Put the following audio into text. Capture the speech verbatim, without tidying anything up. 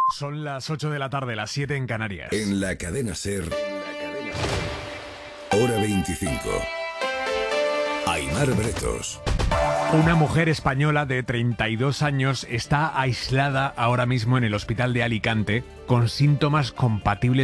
Son las ocho de la tarde, las siete en Canarias. En la cadena SER, hora veinticinco. Aimar Bretos. Una mujer española de treinta y dos años está aislada ahora mismo en el hospital de Alicante con síntomas compatibles